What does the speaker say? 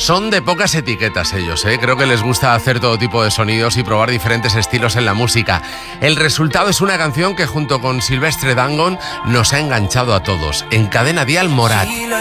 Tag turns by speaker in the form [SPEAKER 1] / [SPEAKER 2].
[SPEAKER 1] Son de pocas etiquetas ellos, ¿eh? Creo que les gusta hacer todo tipo de sonidos y probar diferentes estilos en la música. El resultado es una canción que junto con Silvestre Dangond nos ha enganchado a todos. En Cadena Dial, Morat.